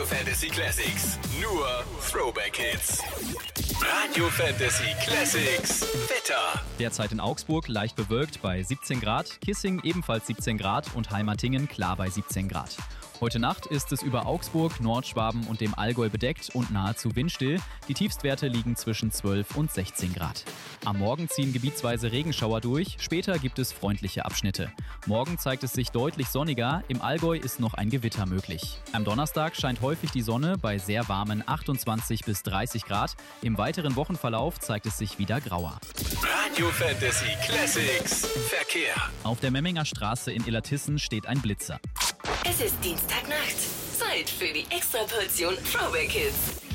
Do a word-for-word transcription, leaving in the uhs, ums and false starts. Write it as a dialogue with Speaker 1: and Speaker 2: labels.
Speaker 1: Fantasy Classics. Nur Throwback Hits. Radio Fantasy Classics. Wetter.
Speaker 2: Derzeit in Augsburg leicht bewölkt bei siebzehn Grad, Kissing ebenfalls siebzehn Grad und Heimatingen klar bei siebzehn Grad. Heute Nacht ist es über Augsburg, Nordschwaben und dem Allgäu bedeckt und nahezu windstill. Die Tiefstwerte liegen zwischen zwölf und sechzehn Grad. Am Morgen ziehen gebietsweise Regenschauer durch, später gibt es freundliche Abschnitte. Morgen zeigt es sich deutlich sonniger, im Allgäu ist noch ein Gewitter möglich. Am Donnerstag scheint häufig die Sonne bei sehr warmen achtundzwanzig bis dreißig Grad. Im weiteren Wochenverlauf zeigt es sich wieder grauer.
Speaker 1: Radio Fantasy Classics. Verkehr.
Speaker 2: Auf der Memminger Straße in Illertissen steht ein Blitzer.
Speaker 3: Es ist Dienstagnacht. Zeit für die Extraportion Throwback Hits.